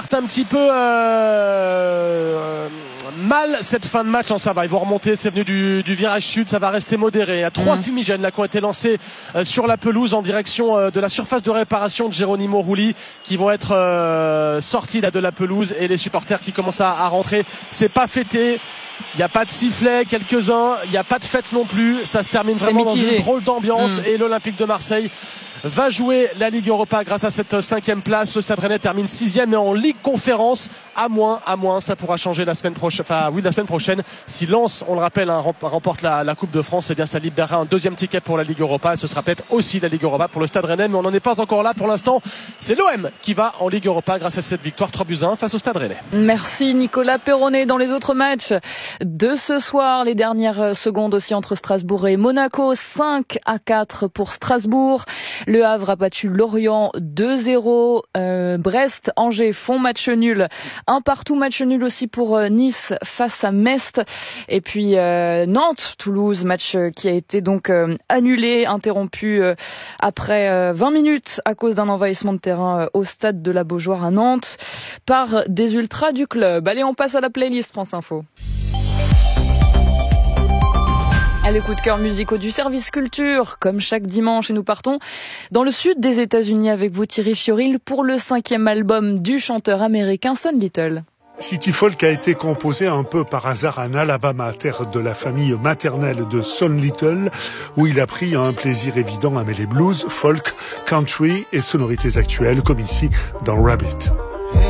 partent un petit peu mal cette fin de match. Ça va, ils vont remonter, c'est venu du virage sud, ça va rester modéré. Il y a 3 fumigènes là qui ont été lancés sur la pelouse en direction de la surface de réparation de Geronimo Rulli, qui vont être sortis là de la pelouse, et les supporters qui commencent à rentrer. C'est pas fêté, il n'y a pas de sifflet, quelques-uns, il n'y a pas de fête non plus, ça se termine vraiment dans une drôle d'ambiance. Et l'Olympique de Marseille va jouer la Ligue Europa grâce à cette 5e place. Le Stade Rennais termine 6e, mais en Ligue Conférence, à moins, ça pourra changer la semaine prochaine. La semaine prochaine, si Lens, on le rappelle, remporte la Coupe de France, eh bien ça libérera un 2e ticket pour la Ligue Europa, et ce sera peut-être aussi la Ligue Europa pour le Stade Rennais, mais on n'en est pas encore là pour l'instant. C'est l'OM qui va en Ligue Europa grâce à cette victoire 3-1 face au Stade Rennais. Merci Nicolas Perronnet. Dans les autres matchs de ce soir, les dernières secondes aussi entre Strasbourg et Monaco, 5-4 pour Strasbourg. Le Havre a battu Lorient 2-0. Brest, Angers font match nul. 1-1 match nul aussi pour Nice face à Metz. Et puis Nantes, Toulouse, match qui a été donc annulé, interrompu après 20 minutes à cause d'un envahissement de terrain au stade de la Beaujoire à Nantes par des ultras du club. Allez, on passe à la playlist France Info. Les coups de cœur musicaux du service culture, comme chaque dimanche, et nous partons dans le sud des États-Unis avec vous, Thierry Fioril, pour le 5e album du chanteur américain Son Little. City Folk a été composé un peu par hasard en Alabama, terre de la famille maternelle de Son Little, où il a pris un plaisir évident à mêler blues, folk, country et sonorités actuelles, comme ici dans Rabbit.